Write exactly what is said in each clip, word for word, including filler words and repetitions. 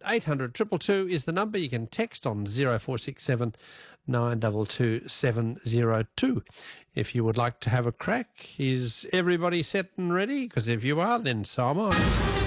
eight hundred two two two is the number. You can text on zero four six seven nine two two seven zero two. If you would like to have a crack, is everybody set and ready? Because if you are, then so am I.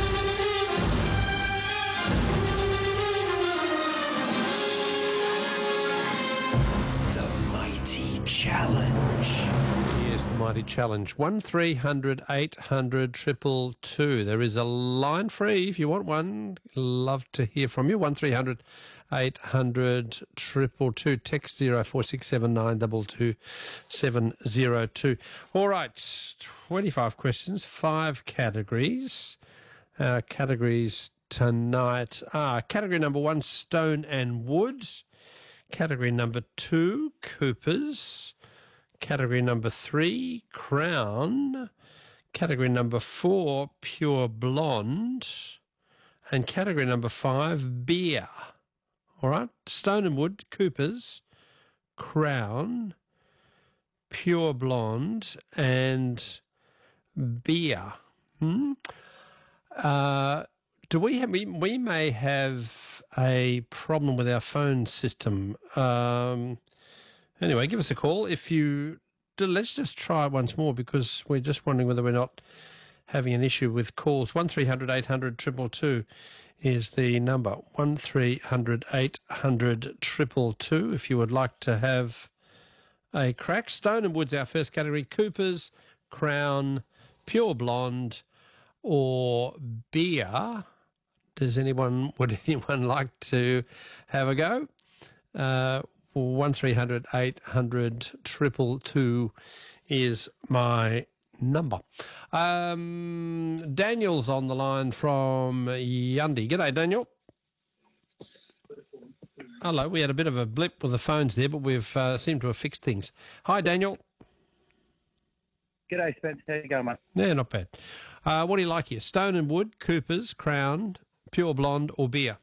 The Mighty Challenge. Yes, the Mighty Challenge. one three hundred eight hundred two two two. There is a line free if you want one. Love to hear from you. one three hundred eight hundred two two two. Text zero four six seven nine two two seven zero two. All right, twenty-five questions, five categories. Uh, categories tonight are category number one, stone and wood. Category number two, Coopers. Category number three, Crown. Category number four, Pure Blonde. And category number five, Beer. All right, Stone and Wood, Coopers, Crown, Pure Blonde, and Beer. Hmm? Uh, do we have? We, we may have a problem with our phone system. Um, anyway, give us a call if you. Let's just try once more because we're just wondering whether we're not having an issue with calls. one three hundred eight hundred two two two is the number. one three hundred eight hundred two two two if you would like to have a crack. Stone and Wood's our first category. Coopers, Crown, Pure Blonde, or Beer. Does anyone, would anyone like to have a go? Uh, one three hundred eight hundred two two two is my number. Um, Daniel's on the line from Yundi. G'day, Daniel. Hello. We had a bit of a blip with the phones there, but we've uh, seemed to have fixed things. Hi, Daniel. G'day, Spence. How you going, mate? Yeah, not bad. Uh, what do you like here? Stone and Wood, Coopers, Crown, Pure Blonde, or Beer?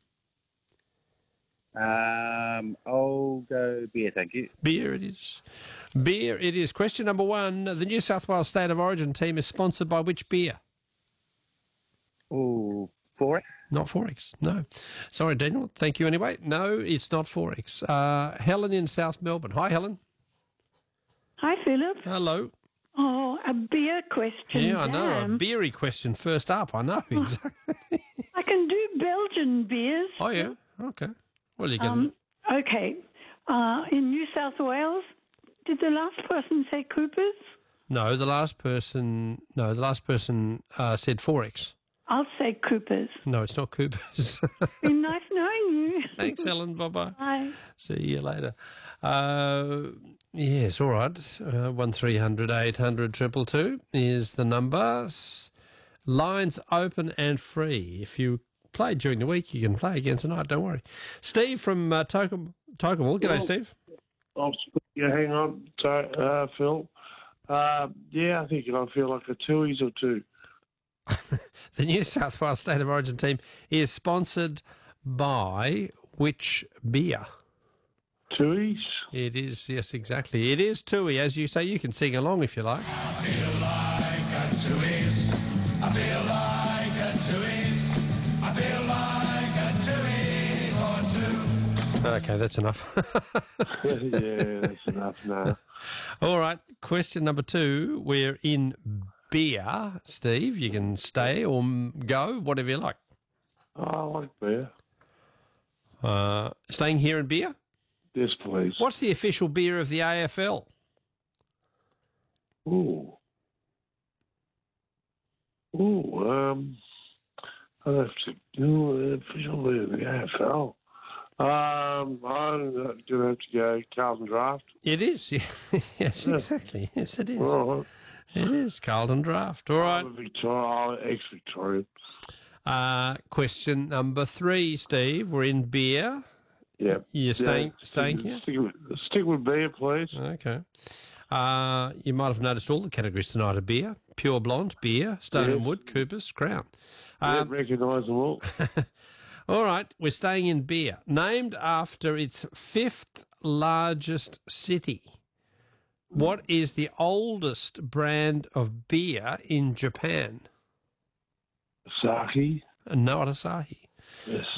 Um, I'll go beer, thank you. Beer it is. Beer it is. Question number one. The New South Wales State of Origin team is sponsored by which beer? Oh, Forex? Not Forex, no. Sorry, Daniel. Thank you anyway. No, it's not Forex. Uh, Helen in South Melbourne. Hi, Helen. Hi, Philip. Hello. Oh, a beer question. Yeah, I know. Damn. A beery question first up. I know. Exactly. I can do Belgian beers. Oh, yeah. Okay. Well, you can. Um, okay. Uh, in New South Wales, did the last person say Coopers? No, the last person. No, the last person uh, said Forex. I'll say Coopers. No, it's not Coopers. Been nice knowing you. Thanks, Helen. Bye-bye. Bye. See you later. Uh, yes, all right. Uh, one three hundred eight hundred two two two is the number. Lines open and free. If you played during the week, you can play again tonight. Don't worry. Steve from uh, Tokam- Tokaville. G'day, Well, Steve. I'll, yeah, hang on, so, uh, Phil. Uh, yeah, I think I feel like a twoies or two. The New South Wales State of Origin team is sponsored by which beer? Twoies? It is, yes, exactly. It is Tui. As you say, you can sing along if you like. I feel like a twoies. I feel like a twoies. I feel like a twoies or two. Okay, that's enough. Yeah, that's enough now. All right, question number two. We're in beer. Steve, you can stay or go, whatever you like. Oh, I like beer. Uh, staying here in beer? Yes, please. What's the official beer of the A F L? Ooh. Ooh, um, I'd have to do the official beer of the A F L. Um, I'm going to have to go Carlton Draft. It is. Yes, exactly. Yes, it is. All right. It is Carlton Draft. All right. I'm a Victoria, I'm ex-Victorian. Uh, question number three, Steve. We're in beer. Yeah. You're staying, Yeah, staying stick, here? Stick with, stick with beer, please. Okay. Uh, you might have noticed all the categories tonight are beer, Pure Blonde, beer, Stone Yes. and Wood, Coopers, Crown. I Um, recognise them all. all right, we're staying in beer. Named after its fifth largest city. What is the oldest brand of beer in Japan? Asahi. No, Asahi. Yes.